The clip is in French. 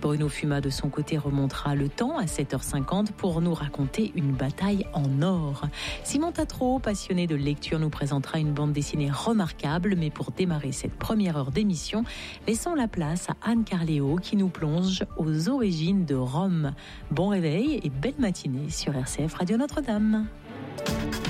Bruno Fuma, de son côté, remontera le temps à 7h50 pour nous raconter une bataille en or. Simon Tatro, passionné de lecture, nous présentera une bande dessinée remarquable. Mais pour démarrer cette première heure d'émission, laissons la place à Anne Carléo qui nous plonge aux origines de Rome. Bon réveil et belle matinée sur RCF Radio Notre-Dame.